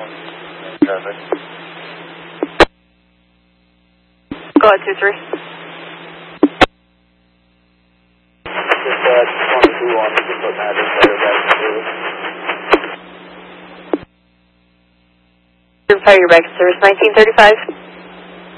traffic. Go ahead, 2-3. Dispatch 22 on, you can put Madison Fire back in service. Fire back in service, 1935.